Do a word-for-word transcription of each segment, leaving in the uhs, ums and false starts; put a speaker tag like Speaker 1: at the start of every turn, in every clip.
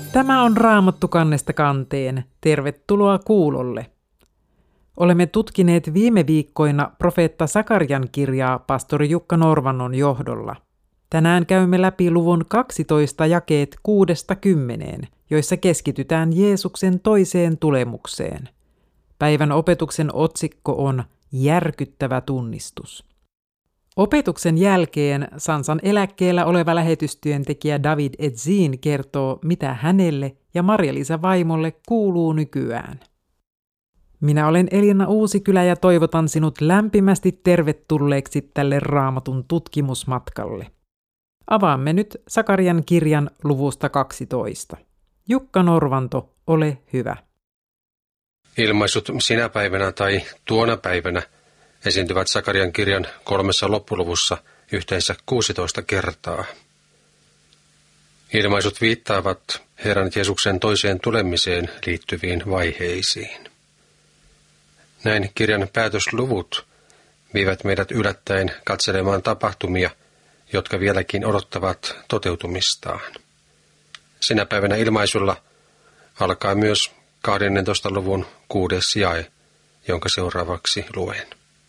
Speaker 1: Tämä on Raamattu kannesta kanteen. Tervetuloa kuulolle. Olemme tutkineet viime viikkoina profeetta Sakarian kirjaa pastori Jukka Norvannon johdolla. Tänään käymme läpi luvun kaksitoista jakeet kuudesta kymmeneen, joissa keskitytään Jeesuksen toiseen tulemukseen. Päivän opetuksen otsikko on Järkyttävä tunnistus. Opetuksen jälkeen Sansan eläkkeellä oleva lähetystyöntekijä David Edzin kertoo, mitä hänelle ja Marja-Liisa vaimolle kuuluu nykyään. Minä olen Elina Uusikylä ja toivotan sinut lämpimästi tervetulleeksi tälle Raamatun tutkimusmatkalle. Avaamme nyt Sakarian kirjan luvusta kaksitoista. Jukka Norvanto, ole hyvä.
Speaker 2: Ilmaisut sinä päivänä tai tuona päivänä esiintyvät Sakarian kirjan kolmessa loppuluvussa yhteensä kuusitoista kertaa. Ilmaisut viittaavat Herran Jeesuksen toiseen tulemiseen liittyviin vaiheisiin. Näin kirjan päätösluvut viivät meidät yllättäen katselemaan tapahtumia, jotka vieläkin odottavat toteutumistaan. Sinä päivänä ilmaisulla alkaa myös kahdennentoista luvun kuudes jae, jonka seuraavaksi luen.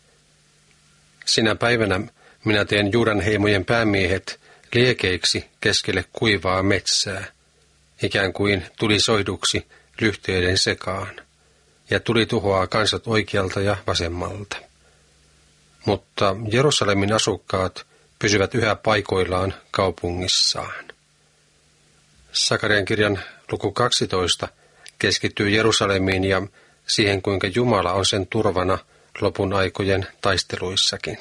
Speaker 2: Sinä päivänä minä teen Juudan heimojen päämiehet liekeiksi keskelle kuivaa metsää, ikään kuin tuli soihduksi lyhteiden sekaan, ja tuli tuhoaa kansat oikealta ja vasemmalta. Mutta Jerusalemin asukkaat pysyvät yhä paikoillaan kaupungissaan. Sakarian kirjan luku kaksitoista keskittyy Jerusalemiin ja siihen, kuinka Jumala on sen turvana lopun aikojen taisteluissakin.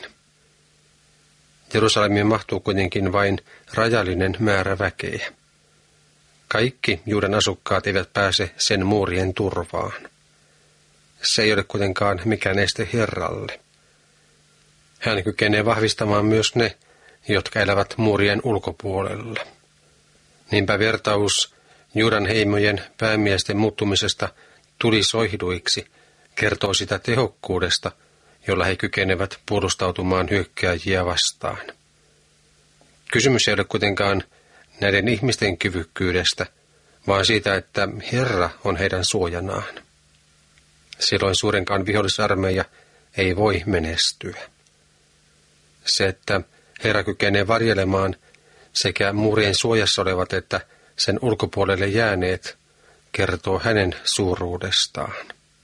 Speaker 2: Jerusalemiin mahtuu kuitenkin vain rajallinen määrä väkeä. Kaikki Juudan asukkaat eivät pääse sen muurien turvaan. Se ei ole kuitenkaan mikään este Herralle. Hän kykenee vahvistamaan myös ne, jotka elävät muurien ulkopuolella. Niinpä vertaus Juudan heimojen päämiesten muuttumisesta tulisoihduiksi kertoo sitä tehokkuudesta, jolla he kykenevät puolustautumaan hyökkääjiä vastaan. Kysymys ei ole kuitenkaan näiden ihmisten kyvykkyydestä, vaan siitä, että Herra on heidän suojanaan. Silloin suurenkaan vihollisarmeija ei voi menestyä. Se, että Herra kykenee varjelemaan sekä muurien suojassa olevat että sen ulkopuolelle jääneet, kertoo hänen suuruudestaan.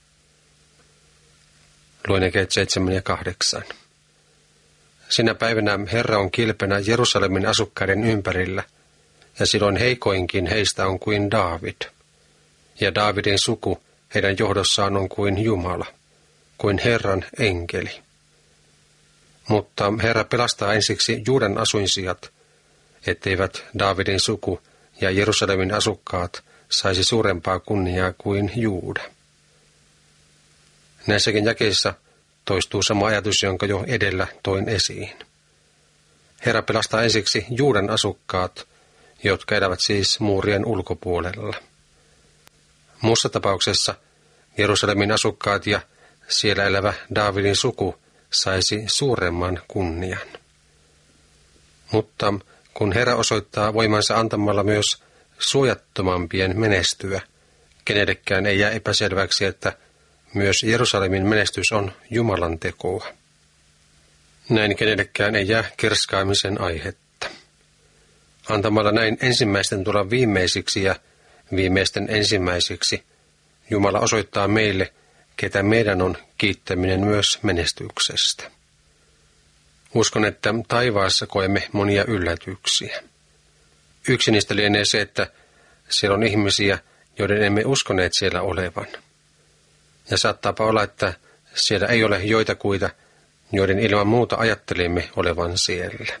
Speaker 2: Luen jakeet seitsemän ja kahdeksan. Sinä päivänä Herra on kilpenä Jerusalemin asukkaiden ympärillä, ja silloin heikoinkin heistä on kuin Daavid. Ja Daavidin suku heidän johdossaan on kuin Jumala, kuin Herran enkeli. Mutta Herra pelastaa ensiksi Juudan asuinsijat, etteivät Daavidin suku ja Jerusalemin asukkaat saisi suurempaa kunniaa kuin Juuda. Näissäkin jakeissa toistuu sama ajatus, jonka jo edellä toin esiin. Herra pelastaa ensiksi Juudan asukkaat, jotka elävät siis muurien ulkopuolella. Muussa tapauksessa Jerusalemin asukkaat ja siellä elävä Daavidin suku saisi suuremman kunnian. Mutta kun Herra osoittaa voimansa antamalla myös suojattomampien menestyä, kenellekään ei jää epäselväksi, että myös Jerusalemin menestys on Jumalan tekoa. Näin kenellekään ei jää kerskaamisen aihetta. Antamalla näin ensimmäisten tulla viimeisiksi ja viimeisten ensimmäisiksi, Jumala osoittaa meille, ketä meidän on kiittäminen myös menestyksestä. Uskon, että taivaassa koemme monia yllätyksiä. Yksi niistä lienee se, että siellä on ihmisiä, joiden emme uskoneet siellä olevan. Ja saattaapa olla, että siellä ei ole joitakuita, joiden ilman muuta ajattelimme olevan siellä.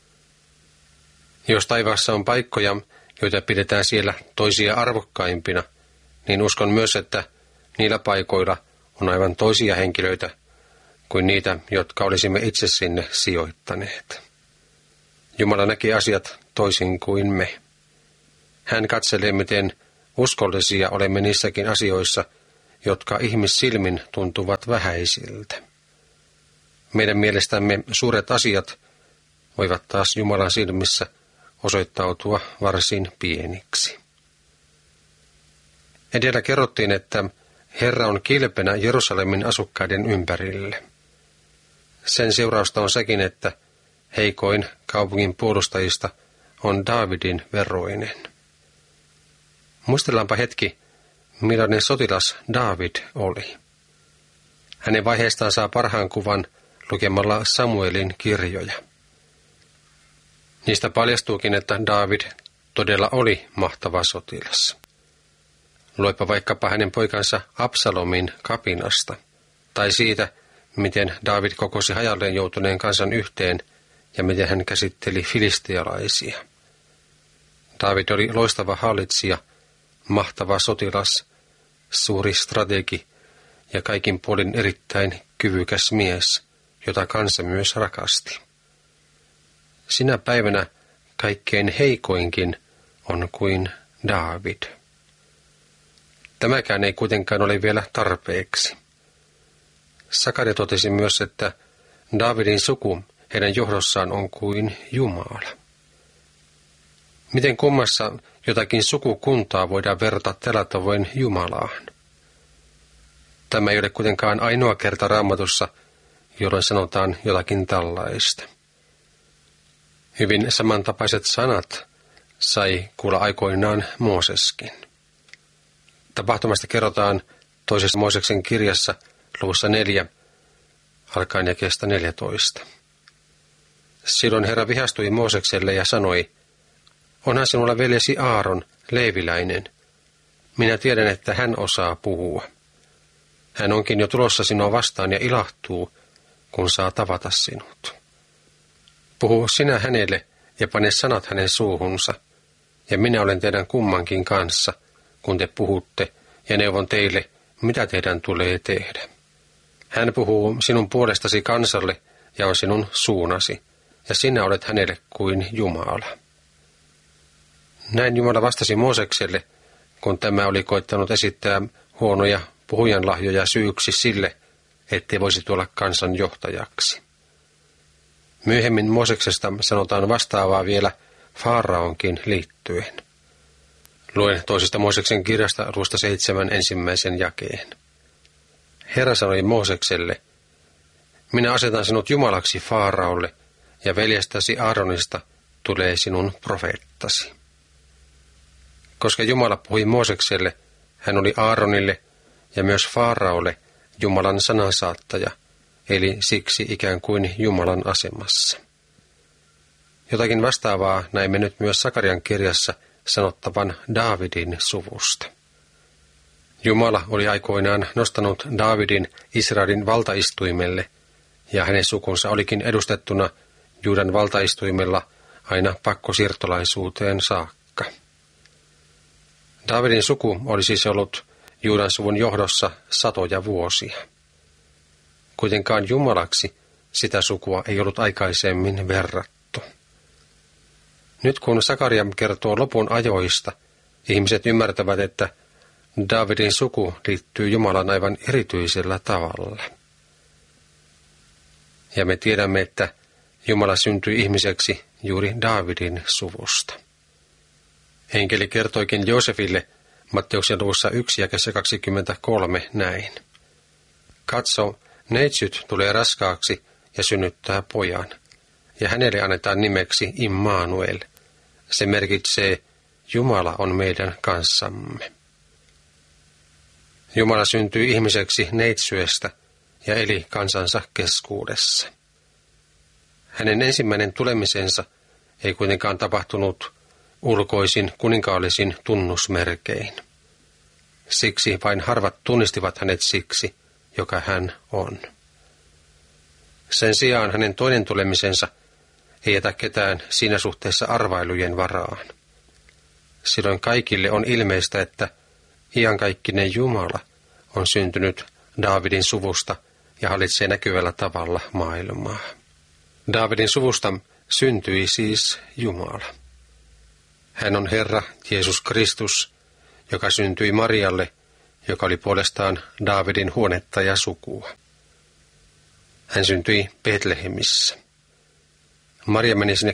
Speaker 2: Jos taivaassa on paikkoja, joita pidetään siellä toisia arvokkaimpina, niin uskon myös, että niillä paikoilla on aivan toisia henkilöitä kuin niitä, jotka olisimme itse sinne sijoittaneet. Jumala näkee asiat toisin kuin me. Hän katselee, miten uskollisia olemme niissäkin asioissa, jotka ihmissilmin tuntuvat vähäisiltä. Meidän mielestämme suuret asiat voivat taas Jumalan silmissä osoittautua varsin pieniksi. Edellä kerrottiin, että Herra on kilpenä Jerusalemin asukkaiden ympärille. Sen seurausta on sekin, että heikoin kaupungin puolustajista on Daavidin veroinen. Muistellaanpa hetki, millainen sotilas Daavid oli. Hänen vaiheestaan saa parhaan kuvan lukemalla Samuelin kirjoja. Niistä paljastuukin, että Daavid todella oli mahtava sotilas. Luepa vaikkapa hänen poikansa Absalomin kapinasta, tai siitä, miten Daavid kokosi hajalleen joutuneen kansan yhteen ja miten hän käsitteli filistialaisia. Daavid oli loistava hallitsija, mahtava sotilas, suuri strategi ja kaikin puolin erittäin kyvykäs mies, jota kansa myös rakasti. Sinä päivänä kaikkein heikoinkin on kuin Daavid. Tämäkään ei kuitenkaan ole vielä tarpeeksi. Sakaria totesi myös, että Daavidin suku heidän johdossaan on kuin Jumala. Miten kummassa jotakin sukukuntaa voidaan verrata tällä tavoin Jumalaan? Tämä ei ole kuitenkaan ainoa kerta Raamatussa, jolloin sanotaan jotakin tällaista. Hyvin samantapaiset sanat sai kuulla aikoinaan Mooseskin. Tapahtumasta kerrotaan toisessa Mooseksen kirjassa luvussa neljä, alkaen jakeesta neljätoista. Silloin Herra vihastui Moosekselle ja sanoi, onhan sinulla veljesi Aaron, leeviläinen. Minä tiedän, että hän osaa puhua. Hän onkin jo tulossa sinua vastaan ja ilahtuu, kun saa tavata sinut. Puhu sinä hänelle ja pane sanat hänen suuhunsa, ja minä olen teidän kummankin kanssa, kun te puhutte, ja neuvon teille, mitä teidän tulee tehdä. Hän puhuu sinun puolestasi kansalle ja on sinun suunasi, ja sinä olet hänelle kuin Jumala. Näin Jumala vastasi Moosekselle, kun tämä oli koittanut esittää huonoja puhujanlahjoja syyksi sille, ettei voisi tulla kansan johtajaksi. Myöhemmin Mooseksesta sanotaan vastaavaa vielä Faaraonkin liittyen. Luen toisesta Mooseksen kirjasta luvusta seitsemän ensimmäisen jakeen. Herra sanoi Moosekselle, minä asetan sinut Jumalaksi Faaraolle, ja veljestäsi Aaronista tulee sinun profeettasi. Koska Jumala puhui Moosekselle, hän oli Aaronille ja myös Faaraolle Jumalan sanansaattaja, eli siksi ikään kuin Jumalan asemassa. Jotakin vastaavaa näimme nyt myös Sakarian kirjassa sanottavan Daavidin suvusta. Jumala oli aikoinaan nostanut Daavidin Israelin valtaistuimelle, ja hänen sukunsa olikin edustettuna Juudan valtaistuimella aina pakkosiirtolaisuuteen saakka. Daavidin suku oli siis ollut Juudan suvun johdossa satoja vuosia. Kuitenkaan Jumalaksi sitä sukua ei ollut aikaisemmin verrattu. Nyt kun Sakaria kertoo lopun ajoista, ihmiset ymmärtävät, että Daavidin suku liittyy Jumalan aivan erityisellä tavalla. Ja me tiedämme, että Jumala syntyi ihmiseksi juuri Daavidin suvusta. Enkeli kertoikin Joosefille Matteuksen luvussa yksi jakeessa kaksikymmentäkolme näin. Katso, neitsyt tulee raskaaksi ja synnyttää pojan, ja hänelle annetaan nimeksi Immanuel. Se merkitsee, Jumala on meidän kanssamme. Jumala syntyi ihmiseksi neitsyöstä ja eli kansansa keskuudessa. Hänen ensimmäinen tulemisensa ei kuitenkaan tapahtunut ulkoisin kuninkaallisin tunnusmerkein. Siksi vain harvat tunnistivat hänet siksi, joka hän on. Sen sijaan hänen toinen tulemisensa ei jätä ketään siinä suhteessa arvailujen varaan. Silloin kaikille on ilmeistä, että iankaikkinen Jumala on syntynyt Daavidin suvusta ja hallitsee näkyvällä tavalla maailmaa. Daavidin suvusta syntyi siis Jumala. Hän on Herra Jeesus Kristus, joka syntyi Marialle, joka oli puolestaan Daavidin huonetta ja sukua. Hän syntyi Betlehemissä. Maria meni sinne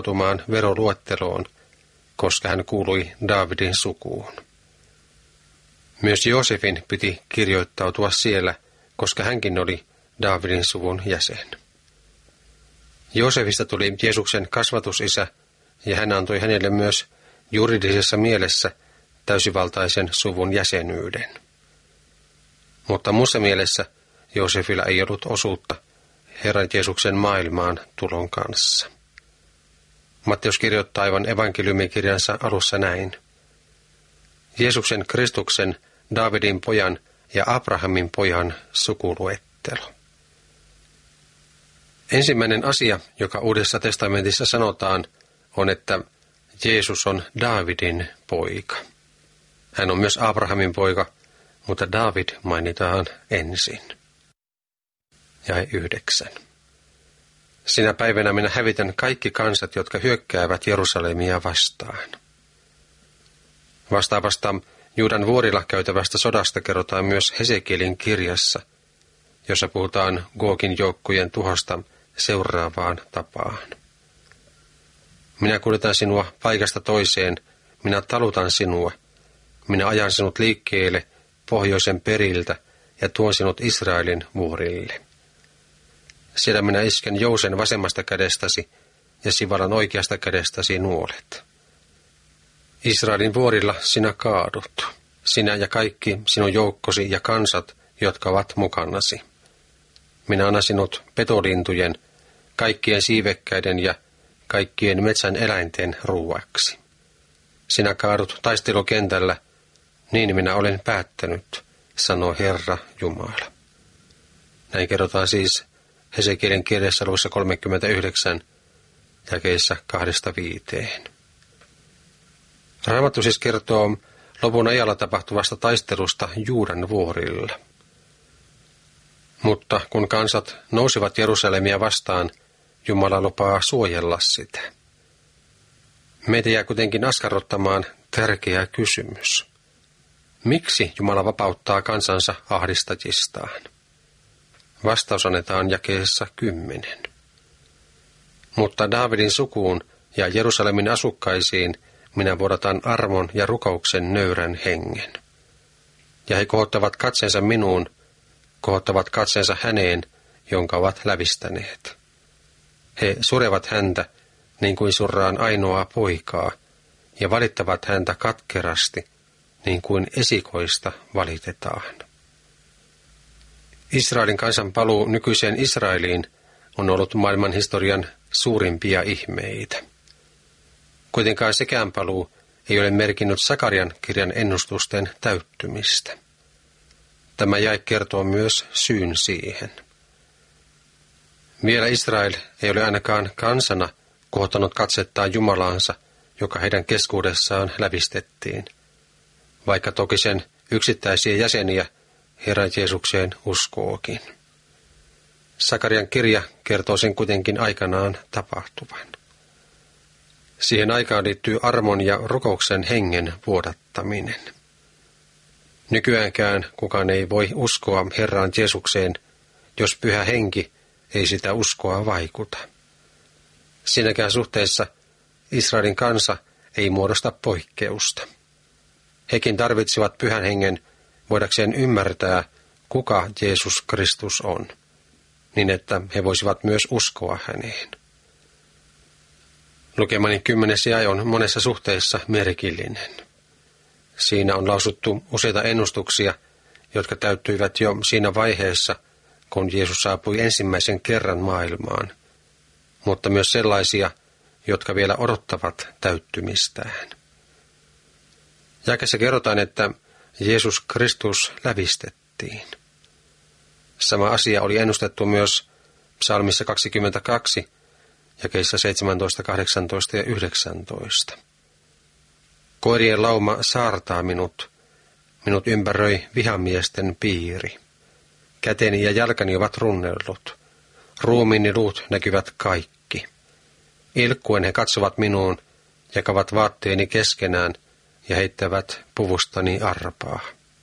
Speaker 2: kirjoittautumaan veroluetteloon, koska hän kuului Daavidin sukuun. Myös Joosefin piti kirjoittautua siellä, koska hänkin oli Daavidin suvun jäsen. Joosefista tuli Jeesuksen kasvatusisä, ja hän antoi hänelle myös juridisessa mielessä täysivaltaisen suvun jäsenyyden. Mutta muussa mielessä Joosefilla ei ollut osuutta Herran Jeesuksen maailmaan tulon kanssa. Matteus kirjoittaa aivan evankeliumikirjansa alussa näin. Jeesuksen Kristuksen, Daavidin pojan ja Abrahamin pojan sukuluettelo. Ensimmäinen asia, joka Uudessa testamentissa sanotaan, on, että Jeesus on Daavidin poika. Hän on myös Abrahamin poika, mutta Daavid mainitaan ensin. Jae yhdeksän. Sinä päivänä minä hävitän kaikki kansat, jotka hyökkäävät Jerusalemia vastaan. Vastaavasta Juudan vuorilla käytävästä sodasta kerrotaan myös Hesekielin kirjassa, jossa puhutaan Googin joukkojen tuhosta seuraavaan tapaan. Minä kuljetan sinua paikasta toiseen, minä talutan sinua, minä ajan sinut liikkeelle pohjoisen periltä ja tuon sinut Israelin vuorille. Siellä minä isken jousen vasemmasta kädestäsi ja sivalan oikeasta kädestäsi nuolet. Israelin vuorilla sinä kaadut, sinä ja kaikki sinun joukkosi ja kansat, jotka ovat mukanasi. Minä annan sinut petolintujen, kaikkien siivekkäiden ja kaikkien metsän eläinten ruuaksi. Sinä kaadut taistelukentällä, niin minä olen päättänyt, sanoo Herra Jumala. Näin kerrotaan siis Hesekielin kirjassa luvussa kolmekymmentäyhdeksän, jakeissa kahdesta viiteen. Raamattu siis kertoo lopun ajalla tapahtuvasta taistelusta Juudan vuorilla. Mutta kun kansat nousivat Jerusalemia vastaan, Jumala lupaa suojella sitä. Meitä jää kuitenkin askarruttamaan tärkeä kysymys. Miksi Jumala vapauttaa kansansa ahdistajistaan? Vastaus annetaan jakeessa kymmenen. Mutta Daavidin sukuun ja Jerusalemin asukkaisiin minä vuodatan armon ja rukouksen nöyrän hengen. Ja he kohottavat katseensa minuun, kohottavat katseensa häneen, jonka ovat lävistäneet. He surevat häntä, niin kuin surraan ainoaa poikaa, ja valittavat häntä katkerasti, niin kuin esikoista valitetaan. Israelin kansan paluu nykyiseen Israeliin on ollut maailman historian suurimpia ihmeitä. Kuitenkaan sekään paluu ei ole merkinnyt Sakarian kirjan ennustusten täyttymistä. Tämä jae kertoo myös syyn siihen. Vielä Israel ei ole ainakaan kansana kohottanut katsettaan Jumalaansa, joka heidän keskuudessaan lävistettiin, vaikka toki sen yksittäisiä jäseniä Herran Jeesukseen uskookin. Sakarian kirja kertoo sen kuitenkin aikanaan tapahtuvan. Siihen aikaan liittyy armon ja rukouksen hengen vuodattaminen. Nykyäänkään kukaan ei voi uskoa Herran Jeesukseen, jos pyhä henki ei sitä uskoa vaikuta. Siinäkään suhteessa Israelin kansa ei muodosta poikkeusta. Hekin tarvitsivat pyhän hengen voidakseen ymmärtää, kuka Jeesus Kristus on, niin että he voisivat myös uskoa häneen. Lukemani kymmenes jae on monessa suhteessa merkillinen. Siinä on lausuttu useita ennustuksia, jotka täyttyivät jo siinä vaiheessa, kun Jeesus saapui ensimmäisen kerran maailmaan, mutta myös sellaisia, jotka vielä odottavat täyttymistään. Jakeessa kerrotaan, että Jeesus Kristus lävistettiin. Sama asia oli ennustettu myös psalmissa kaksikymmentäkaksi, jakeissa seitsemäntoista, kahdeksantoista ja yhdeksäntoista. Koirien lauma saartaa minut, minut ympäröi vihamiesten piiri. Käteni ja jalkani ovat runnellut, ruumiini luut näkyvät kaikki. Ilkkuen he katsovat minuun, jakavat vaatteeni keskenään ja heittävät puvustani arpaa.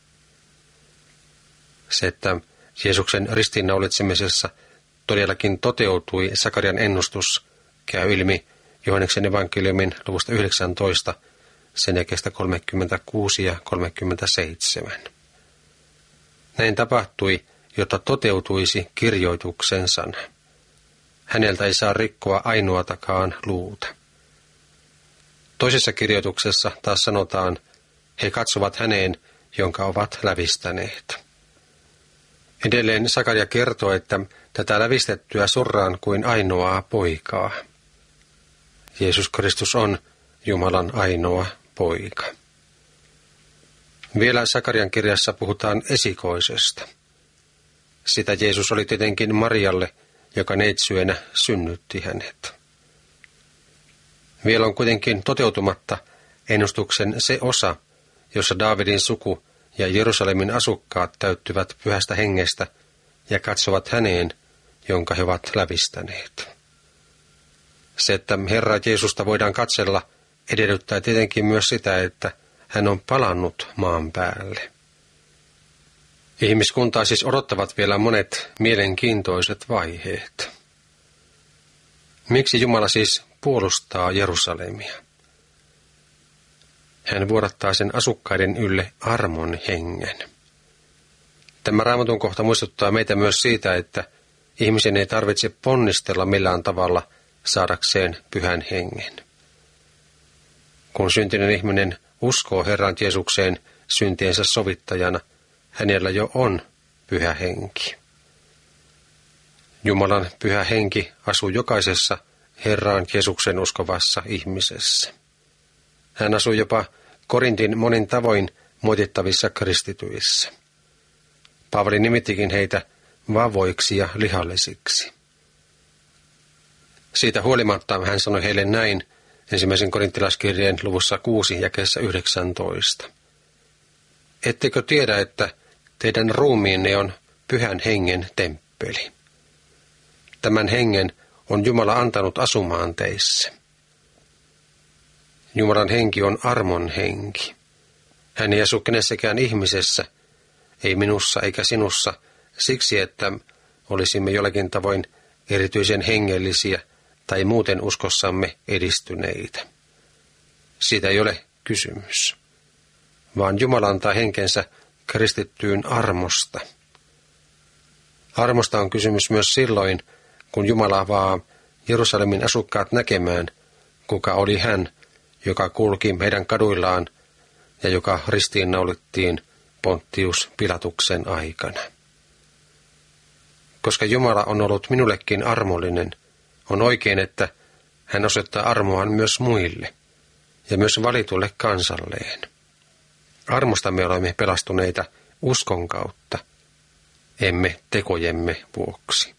Speaker 2: Se, että Jeesuksen ristiinnaulitsemisessa todellakin toteutui Sakarian ennustus, käy ilmi Johanneksen evankeliumin luvusta yhdeksäntoista, sen jakeesta kolmekymmentäkuusi ja kolmekymmentäseitsemän. Näin tapahtui, jotta toteutuisi kirjoituksen sana. Häneltä ei saa rikkoa ainoatakaan luuta. Toisessa kirjoituksessa taas sanotaan, he katsovat häneen, jonka ovat lävistäneet. Edelleen Sakaria kertoo, että tätä lävistettyä surraan kuin ainoaa poikaa. Jeesus Kristus on Jumalan ainoa poika. Vielä Sakarian kirjassa puhutaan esikoisesta. Sitä Jeesus oli tietenkin Marialle, joka neitsyönä synnytti hänet. Vielä on kuitenkin toteutumatta ennustuksen se osa, jossa Daavidin suku ja Jerusalemin asukkaat täyttyvät pyhästä hengestä ja katsovat häneen, jonka he ovat lävistäneet. Se, että Herra Jeesusta voidaan katsella, edellyttää tietenkin myös sitä, että hän on palannut maan päälle. Ihmiskuntaa siis odottavat vielä monet mielenkiintoiset vaiheet. Miksi Jumala siis puolustaa Jerusalemia? Hän vuodattaa sen asukkaiden ylle armon hengen. Tämä Raamatun kohta muistuttaa meitä myös siitä, että ihmisen ei tarvitse ponnistella millään tavalla saadakseen pyhän hengen. Kun syntinen ihminen uskoo Herran Jeesukseen syntiensä sovittajana, hänellä jo on pyhä henki. Jumalan pyhä henki asuu jokaisessa Herran Jeesuksen uskovassa ihmisessä. Hän asuu jopa Korintin monin tavoin moitittavissa kristityissä. Paavali nimittikin heitä vavoiksi ja lihallisiksi. Siitä huolimatta hän sanoi heille näin ensimmäisen korintilaiskirjeen luvussa kuusi jakeessa yhdeksäntoista. Ettekö tiedä, että teidän ruumiinne on pyhän hengen temppeli? Tämän hengen on Jumala antanut asumaan teissä. Jumalan henki on armon henki. Hän ei asu kenessäkään ihmisessä, ei minussa eikä sinussa, siksi että olisimme jollakin tavoin erityisen hengellisiä tai muuten uskossamme edistyneitä. Siitä ei ole kysymys, vaan Jumala antaa henkensä kristittyyn armosta. Armosta on kysymys myös silloin, kun Jumala avaa Jerusalemin asukkaat näkemään, kuka oli hän, joka kulki meidän kaduillaan ja joka ristiinnaulittiin Pontius Pilatuksen aikana. Koska Jumala on ollut minullekin armollinen, on oikein, että hän osoittaa armoaan myös muille ja myös valitulle kansalleen. Armosta me olemme pelastuneita uskon kautta, emme tekojemme vuoksi.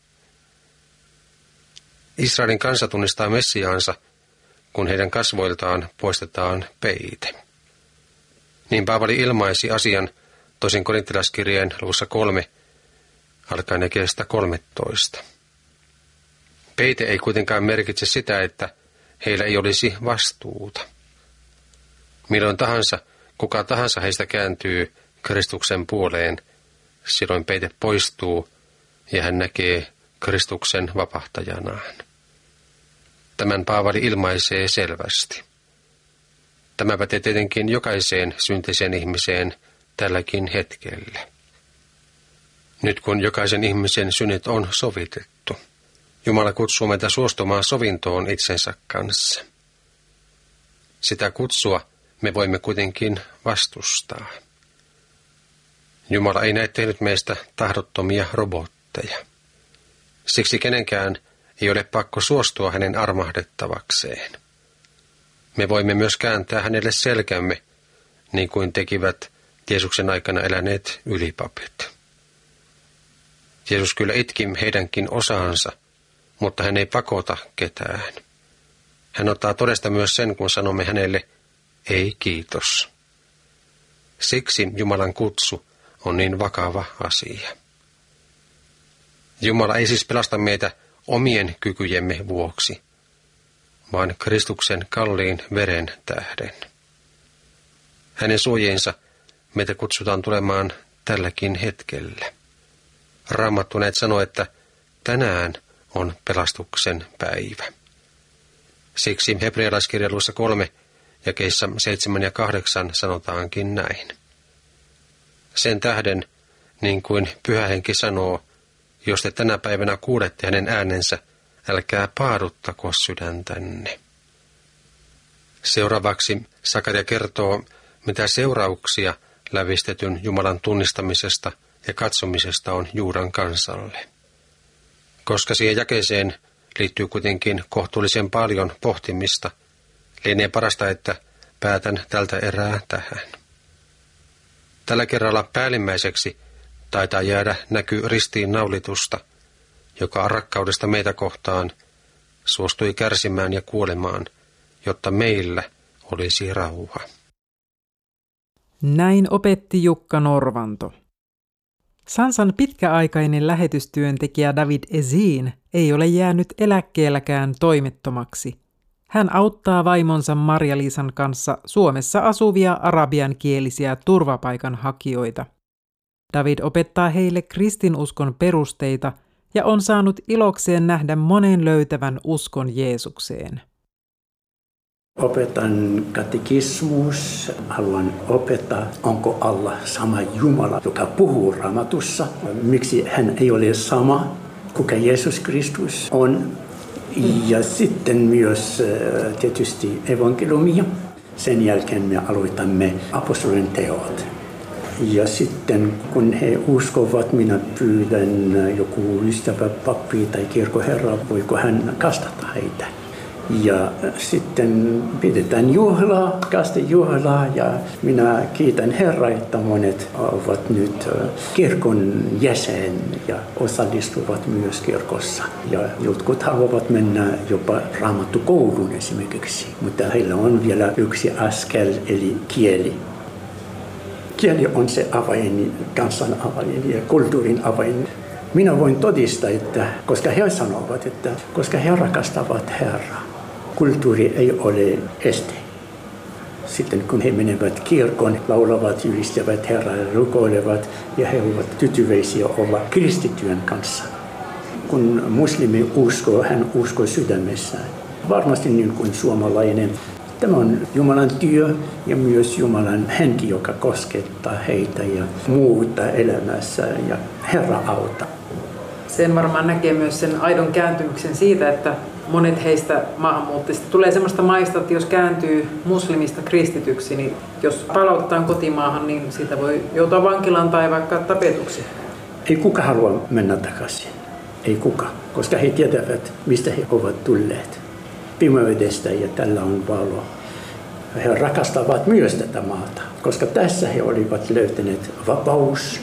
Speaker 2: Israelin kansa tunnistaa Messiaansa, kun heidän kasvoiltaan poistetaan peite. Niin Paavali ilmaisi asian toisen korintilaiskirjeen luvussa kolme, alkaen jakeesta kolmetoista. Peite ei kuitenkaan merkitse sitä, että heillä ei olisi vastuuta. Milloin tahansa, kuka tahansa heistä kääntyy Kristuksen puoleen, silloin peite poistuu ja hän näkee Kristuksen vapahtajanaan. Tämän Paavali ilmaisee selvästi. Tämä pätee tietenkin jokaiseen syntiseen ihmiseen tälläkin hetkellä. Nyt kun jokaisen ihmisen synnit on sovitettu, Jumala kutsuu meitä suostumaan sovintoon itsensä kanssa. Sitä kutsua me voimme kuitenkin vastustaa. Jumala ei näe tehnyt meistä tahdottomia robotteja. Siksi kenenkään ei ole pakko suostua hänen armahdettavakseen. Me voimme myös kääntää hänelle selkämme, niin kuin tekivät Jeesuksen aikana eläneet ylipapit. Jeesus kyllä itki heidänkin osaansa, mutta hän ei pakota ketään. Hän ottaa todesta myös sen, kun sanomme hänelle, ei kiitos. Siksi Jumalan kutsu on niin vakava asia. Jumala ei siis pelasta meitä omien kykyjemme vuoksi, vaan Kristuksen kalliin veren tähden. Hänen suojiinsa meitä kutsutaan tulemaan tälläkin hetkellä. Raamattu näet sanoo, että tänään on pelastuksen päivä. Siksi hebrealaiskirja luvussa kolme jakeissa seitsemän ja kahdeksan sanotaankin näin. Sen tähden, niin kuin Pyhä Henki sanoo, jos te tänä päivänä kuulette hänen äänensä, älkää paaduttako sydäntänne. Seuraavaksi Sakaria kertoo, mitä seurauksia lävistetyn Jumalan tunnistamisesta ja katsomisesta on Juudan kansalle. Koska siihen jakeeseen liittyy kuitenkin kohtuullisen paljon pohtimista, lienee parasta, että päätän tältä erää tähän. Tällä kerralla päällimmäiseksi taitaa jäädä näky ristiin naulitusta, joka rakkaudesta meitä kohtaan suostui kärsimään ja kuolemaan, jotta meillä olisi rauha.
Speaker 1: Näin opetti Jukka Norvanto. Sansan pitkäaikainen lähetystyöntekijä David Ezin ei ole jäänyt eläkkeelläkään toimettomaksi. Hän auttaa vaimonsa Marja-Liisan kanssa Suomessa asuvia arabiankielisiä turvapaikanhakijoita. David opettaa heille kristinuskon perusteita ja on saanut ilokseen nähdä monen löytävän uskon Jeesukseen.
Speaker 3: Opetan katekismus, haluan opettaa, onko Allah sama Jumala, joka puhuu Raamatussa. Miksi hän ei ole sama, kuka Jeesus Kristus on. Ja sitten myös tietysti evankeliumia. Sen jälkeen me aloitamme apostolien teot. Ja sitten kun he uskovat, minä pyydän joku ystävä, pappi tai kirkkoherra, voiko hän kastata heitä. Ja sitten pidetään juhlaa, kastejuhlaa ja minä kiitän Herraa, että monet ovat nyt kirkon jäsen ja osallistuvat myös kirkossa. Ja jotkut haluavat mennä jopa raamattukouluun esimerkiksi, mutta heillä on vielä yksi askel eli kieli. Kieli on se avain, kansan avain ja kulttuurin avain. Minä voin todistaa, että koska he sanovat, että koska he rakastavat Herraa, kulttuuri ei ole este. Sitten kun he menevät kirkon, laulavat, ylistävät Herraa ja rukoilevat ja he ovat tyytyväisiä olla kristittyjen kanssa. Kun muslimi uskoo, hän uskoo sydämessään. Varmasti niin kuin suomalainen. Tämä on Jumalan työ ja myös Jumalan henki, joka koskettaa heitä ja muuta elämässä ja Herra auta.
Speaker 1: Sen varmaan näkee myös sen aidon kääntymyksen siitä, että monet heistä maahanmuuttajista tulee sellaista maista, että jos kääntyy muslimista kristityksi, niin jos palautetaan kotimaahan, niin siitä voi joutua vankilaan tai vaikka tapetuksi.
Speaker 3: Ei kuka halua mennä takaisin. Ei kuka, koska he tietävät, mistä he ovat tulleet. Pimeydestä ja tällä on valo. He rakastavat myös tätä maata, koska tässä he olivat löytäneet vapaus.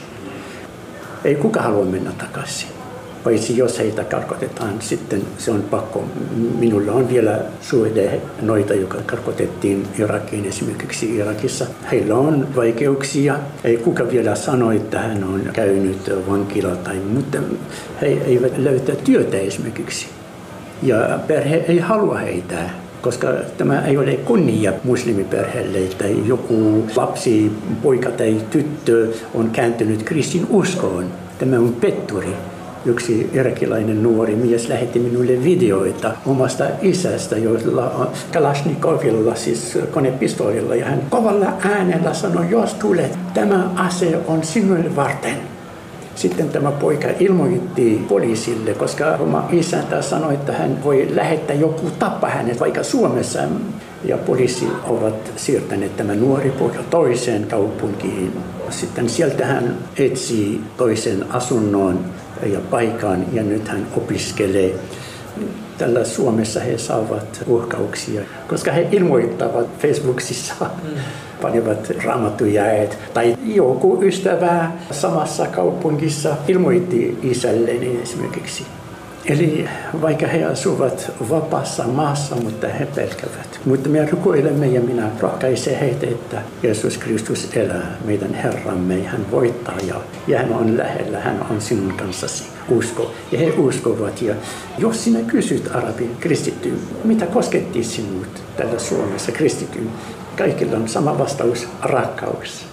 Speaker 3: Ei kuka halua mennä takaisin. Paitsi jos heitä karkotetaan, sitten se on pakko. Minulla on vielä suhde noita, jotka karkotettiin Irakiin esimerkiksi Irakissa. Heillä on vaikeuksia. Ei kuka vielä sano, että hän on käynyt vankila tai mutta he eivät löytä työtä esimerkiksi. Ja perhe ei halua heitä, koska tämä ei ole kunnia muslimiperheelle, että joku lapsi, poika tai tyttö on kääntynyt kristin uskoon. Tämä on petturi. Yksi irakilainen nuori mies lähetti minulle videoita omasta isästä, jolla on Kalashnikovilla, siis konepistoolilla. Ja hän kovalla äänellä sanoi, jos tulet, tämä ase on sinulle varten. Sitten tämä poika ilmoitti poliisille, koska oma isäntä sanoi, että hän voi lähettää joku tappaa hänet vaikka Suomessa. Ja poliisi ovat siirtäneet tämä nuori poika toiseen kaupunkiin. Sitten sieltä hän etsii toisen asunnon ja paikan ja nyt hän opiskelee. Tällä Suomessa he saavat uhkauksia, koska he ilmoittavat Facebookissa, mm. panevat raamattujaet tai joku ystävä samassa kaupungissa ilmoitti isälleni esimerkiksi. Eli vaikka he asuvat vapaassa maassa, mutta he pelkävät. Mutta me rukoilemme ja minä rohkaisen heitä, että Jeesus Kristus elää, meidän Herramme, hän voittaa ja, ja hän on lähellä, hän on sinun kanssasi. Usko. Ja he uskovat. Ja jos sinä kysyt arabin kristittyyn, mitä kosketti sinut täällä Suomessa kristittyyn, kaikilla on sama vastaus, rakkaus.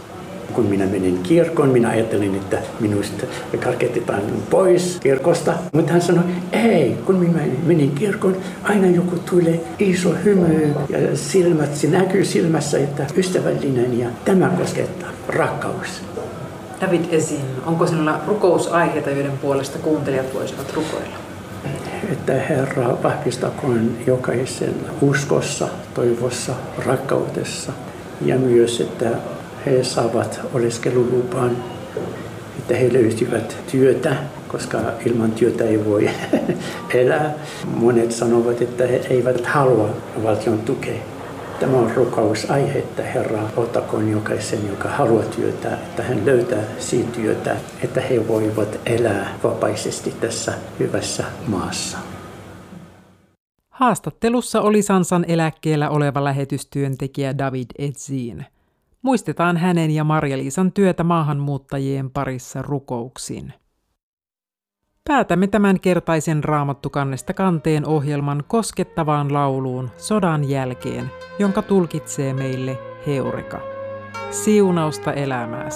Speaker 3: Kun minä menin kirkkoon, minä ajattelin, että minusta karketetaan pois kirkosta. Mutta hän sanoi, ei, kun minä menin kirkkoon, aina joku tulee iso hymy ja silmät, se näkyy silmässä, että ystävällinen ja tämä koskettaa, rakkaus.
Speaker 1: David Ezin, onko sinulla rukousaiheita, joiden puolesta kuuntelijat voisivat rukoilla?
Speaker 3: Että Herra vahvistakoon jokaisen uskossa, toivossa, rakkaudessa ja myös, että he saavat oleskelulupan, että he löysivät työtä, koska ilman työtä ei voi elää. Monet sanovat, että he eivät halua valtion tukea. Tämä on rukousaihe, että Herra ottakoon jokaisen, joka haluaa työtä, että hän löytää siitä työtä, että he voivat elää vapaisesti tässä hyvässä maassa.
Speaker 1: Haastattelussa oli Sansan eläkkeellä oleva lähetystyöntekijä David Ezin. Muistetaan hänen ja Marja-Liisan työtä maahanmuuttajien parissa rukouksin. Päätämme tämän kertaisen Raamattu kannesta kanteen ohjelman koskettavaan lauluun sodan jälkeen, jonka tulkitsee meille Heureka. Siunausta elämääsi.